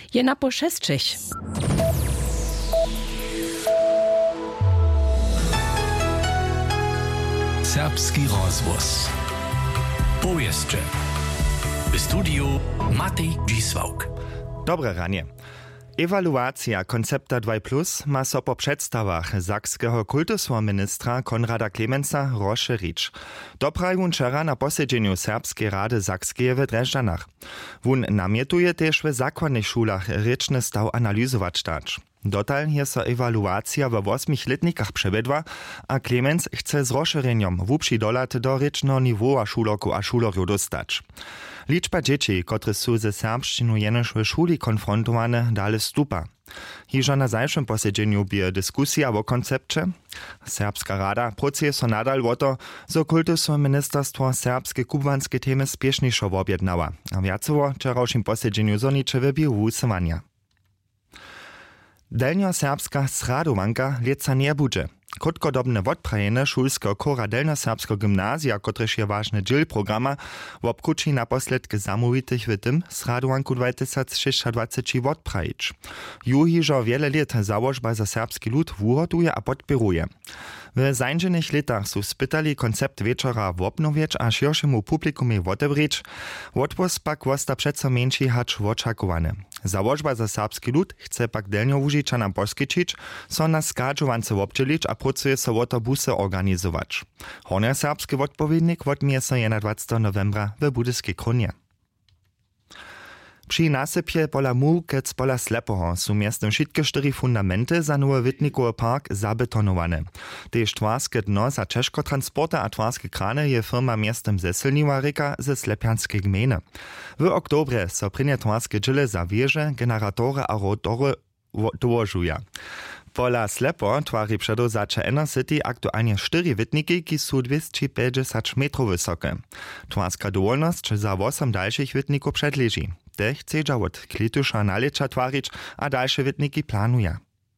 Je na po 6. Serbski rozvoz. Powieszcze. W studiu Matej Dzisłauk. Dobre ranie. Ewaluacja koncepta 2+ ma so po przedstawach sakskiego kultusowego ministra Konrada Klemensa rozszerzyć. Doprawił wczoraj na posiedzeniu Serbskiej Rady Sakskiej w Dreżdżanach. Wun namietuje też w zakładnych szulach ryczny staw analizować dać. Dotal je so ewaluacja w 8 letnikach przewiedła, a Klemens chce z rozszerzeniem wupši dolat do rycznego niwoła szuloku a szulorju dostać. Liczba dzieci, które są ze serbszczyną jenoż w szuli konfrontowane, dalej stupa. Hižo na zajszym posiedzeniu bie dyskusja o koncepcie. Serbska rada pracuje so nadal o to, zo kultusowe ministerstwo serbskie kubanskie temy spieszniejszo objednała. A wiacowo wczorajszym posiedzeniu zonicze wybie wusywania. Delnjoserbska sradowanka leca nie budże. Krótkodobne odprajene szulskiego kora Delnjoserbskiego gimnazja, kotreż je ważny dziel programa, obkruči na posledke zamówitych w tym sradowanku 2026 odprajić. Ju hižo wiele lat założba za serbski lud wuhotuje a podpieruje. W zańdženych latach su spytali koncept wieczora wobnowieć a širšemu publikumie odebrać, odpust pak wosta przeco mniejszy hacz oczakowany. Założba za serbski lud chce pak delnjowužičanom poskyčić, so na skadžovance obdželić a pracuje so autobusy organizować. Hornja serbski odpowiednik odmije so 21. novembra w Budyskiej Krunie. Przy nasypie pola Murkec pola Slepoho są miastem wszystkie 4 fundamenty za nowy Witnikowy park zabetonowane. Tež twarskie dno za Czeszko transporta a twarskie krany je firma miastem zesilniła reka ze Slepianskiej gminy. W oktobre so prynie twarskie dżile za wieże, generatory a rotory dołożuja. Pola Slepo twarzy przedozacze Enercity aktualnie 4 witniki, ki są 250 metrów wysokie. Twarska dowolność za 8 dalszych witników przedleży. Te chce od klitusza nalecza twarić, a dalsze witniki planuje.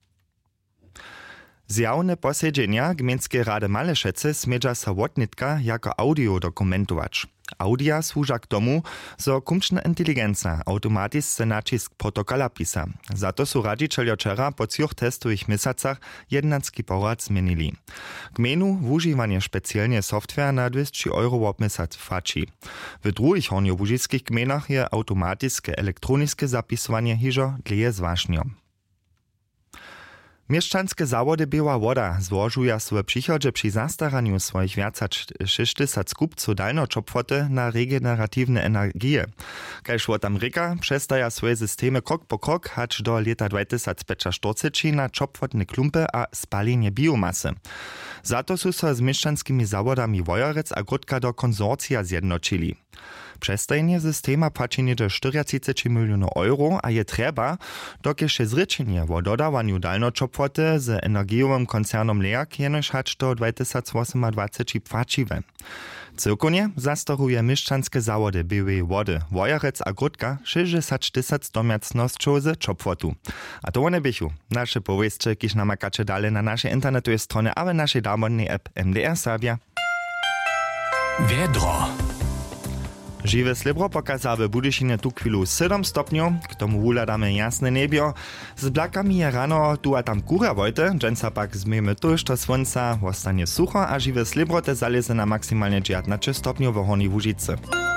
Zjawne posiedzenia Gminskiej Rady Malešece smedza sa wotnitka jako audio dokumentować. Audia służa k tomu, zo kumczna inteligencja automatisce nacisk protokola pisa. Za to są radzicielio wczoraj po 3 testowych miesacach jednacki porad zmienili. Gminu wużywanie specjalnie software na 200 € ob misac faci. W drugich hornjowo-łužickich gminach je automatiskie elektroniskie zapisowanie hižo dlje zwažnjo. Mieszczanskie zawody Biała Woda złożują swoje przychodzie przy zastaraniu swoich więcej 60 kupców dalnoczopwoty na regeneratywne energie. Kajż od Ameryka przestaja swoje systemy krok po krok hać do lata 2045 na czopwotne klumpy a spalenie biomasy. Za to są się z mieszczanskimi zawodami Wojorec a Gródka do konsorcja zjednoczyli. Przestajenie systema płaci nieco 40 milionów euro, a je trzeba, dokież się zryczenie o dodawaniu dalnoczopwoty z energiowym koncernom LEAG jenoż hać do 2028 płaciwe. Cyrkonie zastoruje mieszczanskie zawody Białej Wody, Wojorec a Gródka 60 000 domiacnością z czopwotu. A to one bychu. Nasze powieści, kiż namakacie dalej na naszej internetowej stronie, a w naszej darmodnej app MDR Serbia. Wiedro. Žiwe slibro pokazał w Budyšinie tu chwilu 7 stopniów, k tomu wuladamy jasne niebio. Z blakami je rano tu a tam kurja wojte, dżęca pak zmyjemy tuż do słońca, ostanie sucho, a žiwe slibro te zaleze na maksymalnie 19 stopniów w Hornej Łužicy.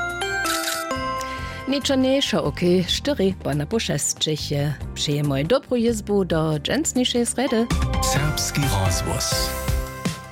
Niczego okej, 4 na po 6. Przyjemoj dobrą jezbu do dżęsniejszej sredy. Serbski rozvoz.